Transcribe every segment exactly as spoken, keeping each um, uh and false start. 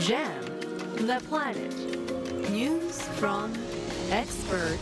Jam the Planet News from Expert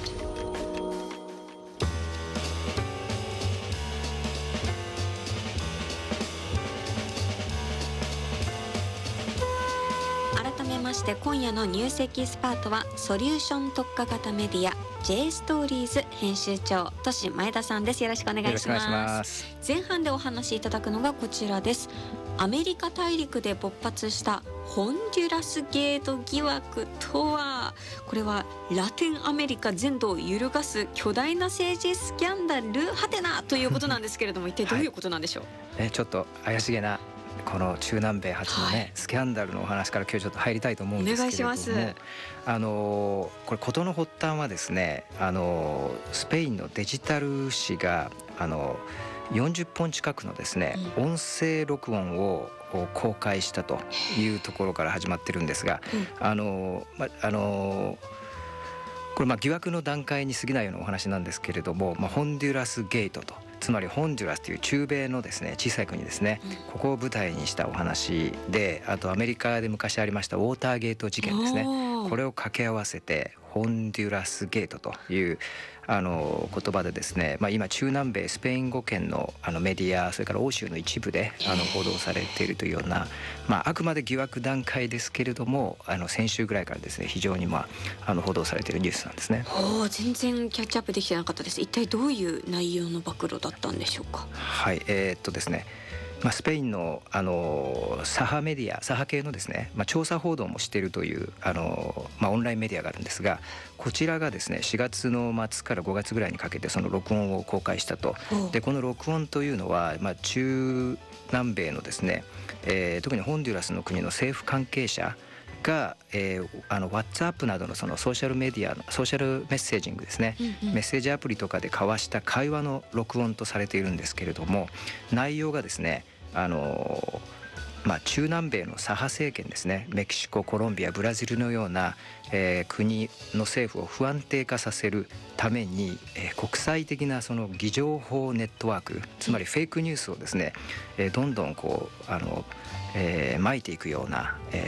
改めまして今夜のニュースエキスパートはソリューション特化型メディア J ストーリーズ編集長都市前田さんです。よろしくお願いします。 よろしくお願いします。 前半でお話しいただくのがこちらです。アメリカ大陸で勃発したホンジュラスゲート疑惑とは、これはラテンアメリカ全土を揺るがす巨大な政治スキャンダルはてなということなんですけれども一体どういうことなんでしょう。 はい、ちょっと怪しげなこの中南米初のね、はい、スキャンダルのお話から今日ちょっと入りたいと思うんですけれども、お願いします。あのこれ事の発端はですね、あのスペインのデジタル紙があのよんじゅっぽん近くのですね、うん、音声録音を公開したというところから始まってるんですが、うん、あのまあのこれまあ疑惑の段階に過ぎないようなお話なんですけれども、まあ、ホンデュラスゲートと、つまりホンジュラスという中米のですね小さい国ですね、うん、ここを舞台にしたお話で、あとアメリカで昔ありましたウォーターゲート事件ですね、これを掛け合わせてホンデュラスゲートというあの言葉でですね、まあ、今中南米スペイン語圏のあのメディア、それから欧州の一部であの報道されているというような、まあ、あくまで疑惑段階ですけれども、あの先週ぐらいからですね非常に、まあ、あの報道されているニュースなんですね。 お全然キャッチアップできてなかったです。一体どういう内容の暴露だったんでしょうか。 はい、えー、っとですねまあ、スペインの、あの左派メディア、左派系のですね、まあ、調査報道もしているというあの、まあ、オンラインメディアがあるんですが、こちらがですねしがつの末からごがつぐらいにかけてその録音を公開したと。でこの録音というのは、まあ、中南米のですね、えー、特にホンデュラスの国の政府関係者が、えー、あの WhatsApp などのそのソーシャルメディアのソーシャルメッセージングですね、うんうん、メッセージアプリとかで交わした会話の録音とされているんですけれども、内容がですねあのまあ、中南米の左派政権ですね、メキシコ、コロンビア、ブラジルのような、えー、国の政府を不安定化させるために、えー、国際的なその偽情報ネットワーク、つまりフェイクニュースをですね、えー、どんどんこうあの、えー、撒いていくような、えー、